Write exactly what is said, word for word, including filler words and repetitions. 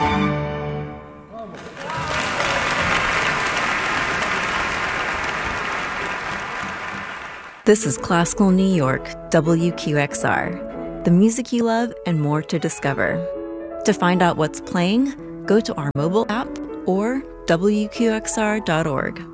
This is Classical New York, W Q X R. The music you love and more to discover. To find out what's playing, go to our mobile app or W Q X R dot org.